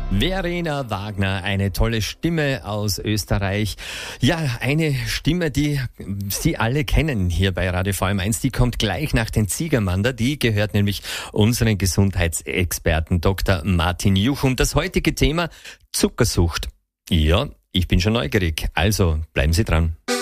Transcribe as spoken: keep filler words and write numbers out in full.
Verena Wagner, eine tolle Stimme aus Österreich. Ja, eine Stimme, die Sie alle kennen hier bei Radio V M eins. Die kommt gleich nach den Ziegermander. Die gehört nämlich unseren Gesundheitsexperten Doktor Martin Juchum. Das heutige Thema: Zuckersucht. Ja, ich bin schon neugierig. Also bleiben Sie dran.